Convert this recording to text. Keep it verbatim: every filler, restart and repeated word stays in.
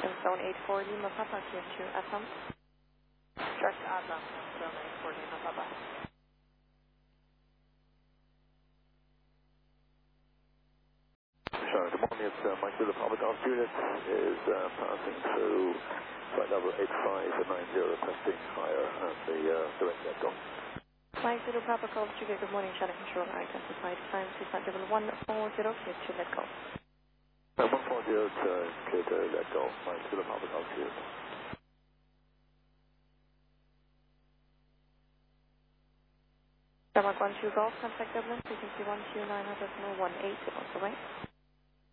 Icon Zone eight four Lima Papa, Q two Atom. Direct Adam, Zone eight four Lima Papa. Sure, good morning, it's uh, Mike Zulu Papa Golf Juliet is uh, passing through flight level eight five nine zero, testing higher and the uh, direct let go. Mike Zulu Papa Golf Juliet, good morning, Channel Control, Icon Flight Time, two five double one four zero, Q two let go. Uh, one four zero to clear to let go, Mike Zulu Papa Golf Juliet. Denmark one two Golf, contact Dublin, frequency one two nine zero one eight, also right.